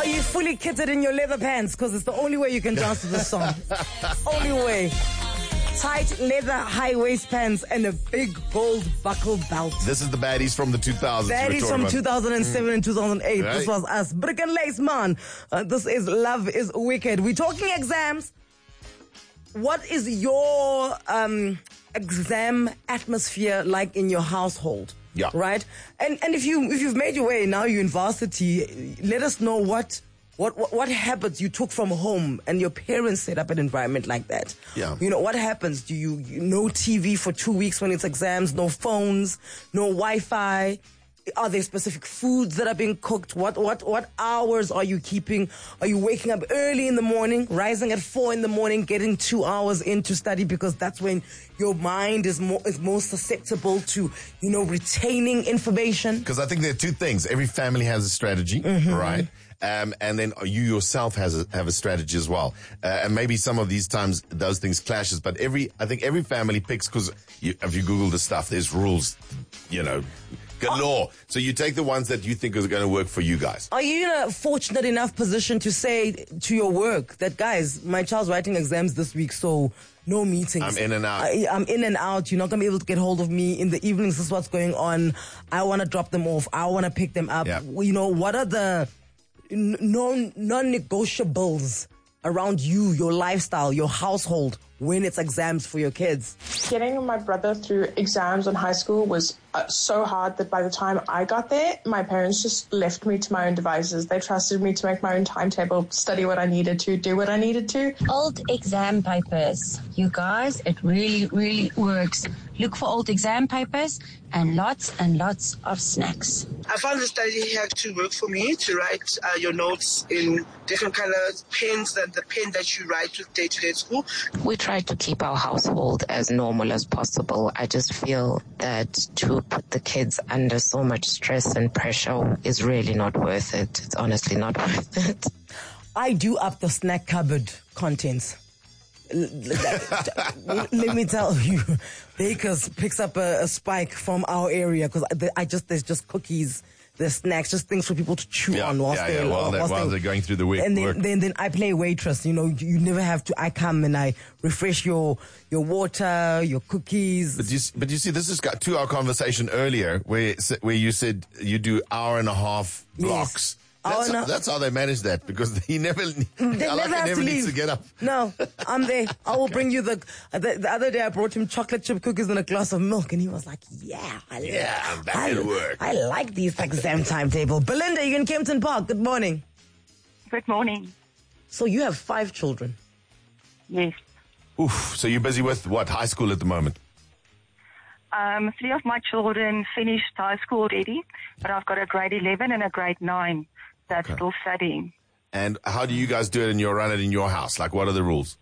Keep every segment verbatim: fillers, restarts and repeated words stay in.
Are you fully kitted in your leather pants? Because it's the only way you can dance to this song. Only way. Tight leather high waist pants and a big gold buckle belt. This is the baddies from the two thousands. Baddies from two thousand seven mm. and two thousand eight. Right. This was us. Brick and Lace, man. Uh, this is Love is Wicked. We're talking exams. What is your um, exam atmosphere like in your household? Yeah. Right? And and if you if you've made your way, now you're in varsity, let us know what what what, what habits you took from home and your parents set up an environment like that. Yeah. You know, what happens? Do you, you no T V for two weeks when it's exams, no phones, no Wi-Fi? Are there specific foods that are being cooked? What what what hours are you keeping? Are you waking up early in the morning, rising at four in the morning, getting two hours in to study because that's when your mind is more is most susceptible to, you know, retaining information? Because I think there are two things. Every family has a strategy, mm-hmm. right? Um, and then you yourself has a, have a strategy as well. Uh, and maybe some of these times those things clashes, but every I think every family picks, because if you Google the stuff, there's rules, you know, galore. So you take the ones that you think are going to work for you guys. Are you in a fortunate enough position to say to your work that, guys, my child's writing exams this week, so no meetings. I'm in and out. I, I'm in and out. You're not going to be able to get hold of me in the evenings. This is what's going on. I want to drop them off. I want to pick them up. Yeah. You know, what are the non, non-negotiables around you, your lifestyle, your household, when it's exams for your kids? Getting my brother through exams in high school was uh, so hard that by the time I got there, my parents just left me to my own devices. They trusted me to make my own timetable, study what I needed to, do what I needed to. Old exam papers. You guys, it really, really works. Look for old exam papers and lots and lots of snacks. I found the study had to work for me to write uh, your notes in different colors, pens, that the pen that you write with day-to-day school. We try to keep our household as normal as possible. I just feel that to put the kids under so much stress and pressure is really not worth it. It's honestly not worth it. I do up the snack cupboard contents. Let me tell you, Baker's picks up a, a spike from our area because I, I just there's just cookies, there's snacks, just things for people to chew yeah, on whilst yeah, they're yeah, while, whilst while they're, they're going through the week. And then, work. then then I play waitress. You know, you, you never have to. I come and I refresh your your water, your cookies. But you, but you see, this has got to our conversation earlier where where you said you do hour and a half blocks. Yes. That's, Oh, no. how, that's how they manage that, because he never, They like never have never to needs leave. to get up. No, I'm there. I will bring you the, the. The other day I brought him chocolate chip cookies and a glass of milk, and he was like, "Yeah, I Yeah, I'm back I, at work." I like these exam timetable." Belinda, you're in Kempton Park. Good morning. Good morning. So you have five children. Yes. Oof. So you're busy with what? High school at the moment? Um, three of my children finished high school already, but I've got a grade eleven and a grade nine that's Okay. still studying. And how do you guys do it in your run it in your house? Like, what are the rules?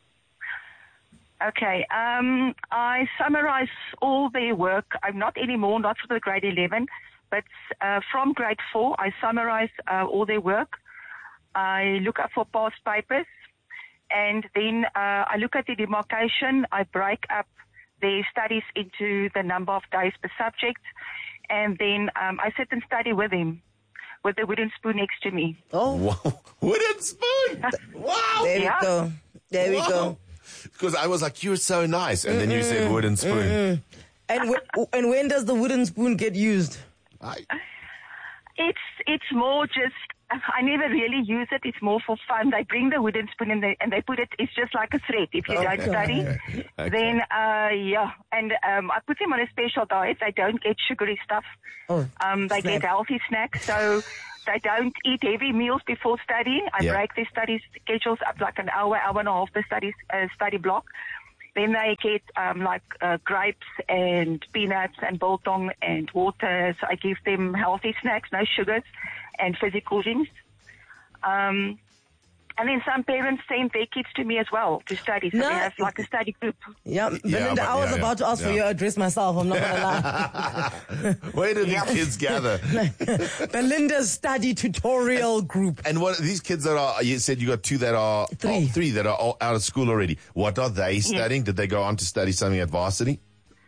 Okay. Um, I summarize all their work. I'm not anymore, not for the grade eleven, but uh, from grade four, I summarize uh, all their work. I look up for past papers, and then uh, I look at the demarcation. I break up their studies into the number of days per subject, and then um, I sit and study with them, with the wooden spoon next to me. Oh, Wow. Wooden spoon! Wow! there Yeah. we go. There we Wow. go. Because I was like, you're so nice. And then you said wooden spoon. And w- and when does the wooden spoon get used? I, It's it's more just, I never really use it. It's more for fun. They bring the wooden spoon and they, and they put it, it's just like a thread. If you don't Okay. study, Okay. then, uh, yeah. And um, I put them on a special diet. They don't get sugary stuff. Oh, Um, they snack. get healthy snacks. So they don't eat heavy meals before studying. I Yeah. break their study schedules up like an hour, hour and a half, the study, uh, study block. Then they get um, like uh, grapes and peanuts and biltong and water. So I give them healthy snacks, no sugars, and physical things. Um, and then some parents send their kids to me as well to study. So No. they have like a study group. Yeah, Belinda, but- I was yeah, about yeah, to ask for yeah. your address myself. I'm not going to lie. where do these kids gather? Belinda's study tutorial group. And what these kids that are, you said you got two that are, Three. oh, three that are all out of school already. What are they studying? Did they go on to study something at varsity?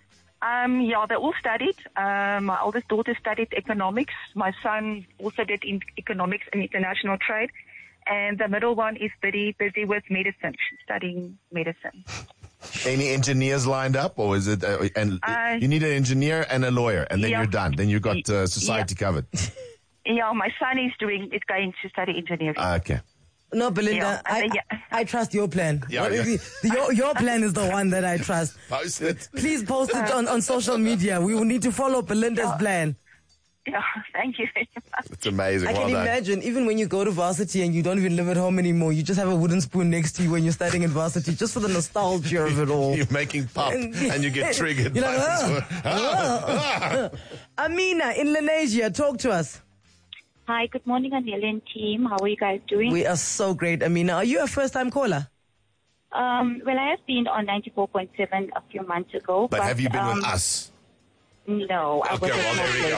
Um, yeah, they all studied. Uh, my oldest daughter studied economics. My son also did in economics and international trade. And the middle one is busy, busy with medicine. She's studying medicine. Any engineers lined up, or is it? Uh, and Uh, you need an engineer and a lawyer, and then yeah. you're done. Then you've got uh, society Yeah. covered. Yeah, my son is doing is going to study engineering. Ah, okay. No, Belinda, Yeah, I, and then, yeah. I trust your plan. Yeah, What is yeah. the- your, your plan is the one that I trust. Post it. Please post it on, on social media. We will need to follow Belinda's plan. Yeah, thank you very much. It's amazing. I well can done. imagine, even when you go to varsity and you don't even live at home anymore, you just have a wooden spoon next to you when you're studying in varsity, just for the nostalgia of it all. You're making pop, and you get triggered. You're by like, this "Oh, one. Amina in Lenasia, talk to us. Hi, good morning, Anil and team. How are you guys doing? We are so great, Amina. Are you a first-time caller? Um, well, I have been on ninety-four point seven a few months ago. But have you been um, with us? No, I Okay, wasn't. well, there we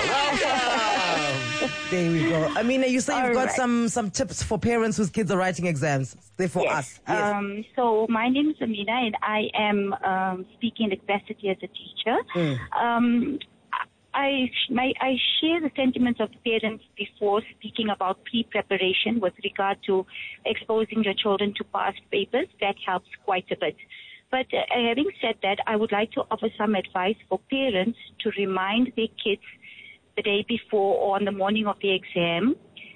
go. There we go. Amina, you say you've All got right. some, some tips for parents whose kids are writing exams. They're for Yes. us. Yes. Um, so my name is Amina, and I am um, speaking in the capacity as a teacher. Mm. Um, I, my, I share the sentiments of parents before speaking about pre-preparation with regard to exposing your children to past papers. That helps quite a bit. But uh, having said that, I would like to offer some advice for parents to remind their kids the day before or on the morning of the exam.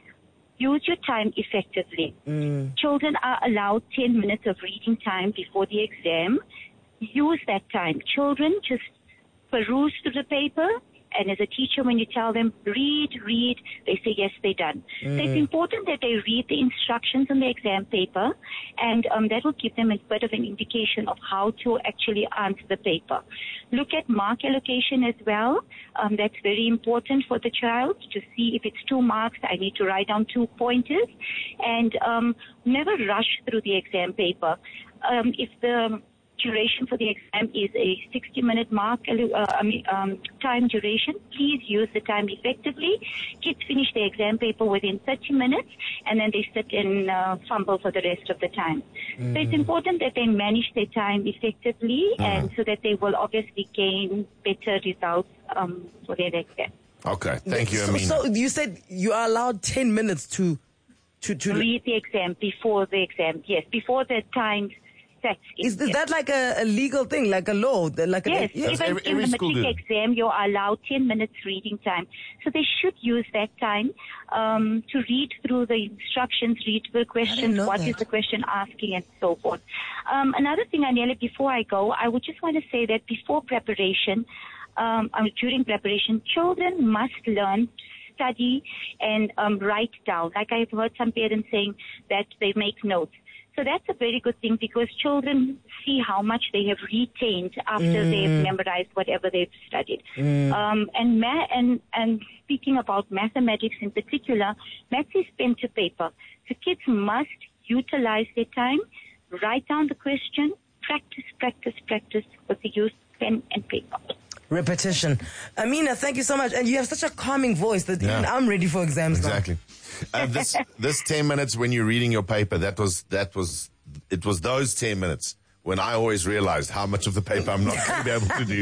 Use your time effectively. Mm. Children are allowed ten minutes of reading time before the exam. Use that time. Children just peruse through the paper, and as a teacher, when you tell them, read, read, they say, yes, they're done. Mm. So it's important that they read the instructions on the exam paper, and um, that will give them a bit of an indication of how to actually answer the paper. Look at mark allocation as well. Um, that's very important for the child to see if it's two marks, I need to write down two pointers, and um, never rush through the exam paper. Um, if the duration for the exam is a sixty-minute mark uh, I mean, um, time duration, please use the time effectively. Kids finish the exam paper within thirty minutes, and then they sit and uh, fumble for the rest of the time. Mm. So it's important that they manage their time effectively, uh-huh. and so that they will obviously gain better results um, for their exam. Okay, thank you, so, Amina. so you said you are allowed ten minutes to to to read the exam before the exam. Yes, before the time. Is, is that like a, a legal thing, like a law? Like yes, a, yes. even every, in every the matric do. exam, you're allowed ten minutes reading time. So they should use that time um, to read through the instructions, read the questions, what that. is the question asking, and so forth. Um, another thing, Aniela, before I go, I would just want to say that before preparation, um, um, during preparation, children must learn to study and um, write down. Like I've heard some parents saying that they make notes. So that's a very good thing because children see how much they have retained after mm. they've memorized whatever they've studied. Mm. Um, and, ma- and and speaking about mathematics in particular, maths is pen to paper. So kids must utilize their time, write down the question, practice, practice, practice with the use of pen and paper. Repetition. Amina, thank you so much. And you have such a calming voice that Yeah. even I'm ready for exams Exactly. now. Uh, this this ten minutes when you're reading your paper, that was that was it was those ten minutes when I always realized how much of the paper I'm not going to be able to do.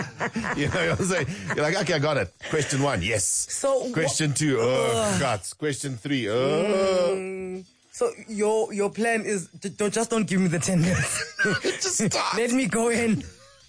You know, you're, saying, you're like, okay, I got it. Question one, yes. So question two, oh, guts. Question three, oh. Mm, so your your plan is to, don't just don't give me the ten minutes. Just start. Let me go in.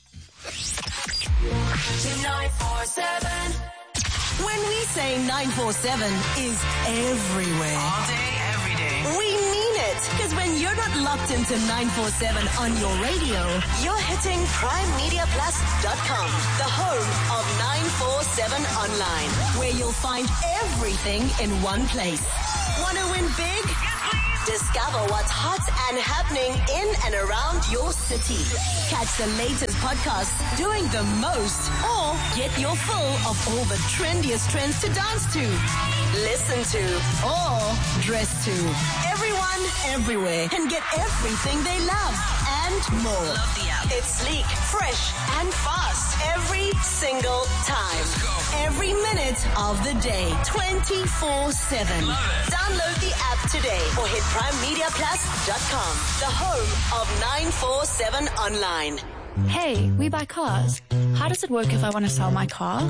nine four seven. When we say nine four seven is everywhere. All day, every day. We mean it. Because when you're not locked into nine four seven on your radio, you're hitting prime media plus dot com, the home of nine four seven online, where you'll find everything in one place. Want to win big? Discover what's hot and happening in and around your city. Catch the latest podcasts doing the most, or get your fill of all the trendiest trends to dance to, listen to, or dress to. Everyone, everywhere can get everything they love and more. Love the app. It's sleek, fresh, and fast every single time. Every minute of the day, twenty-four seven. Download the app today or hit prime media plus dot com, the home of nine four seven online. Hey, we buy cars. How does it work if I want to sell my car?